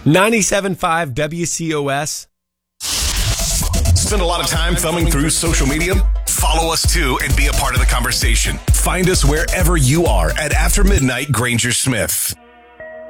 97.5 WCOS. Spend a lot of time thumbing through social media? Follow us too and be a part of the conversation. Find us wherever you are at After Midnight Granger Smith.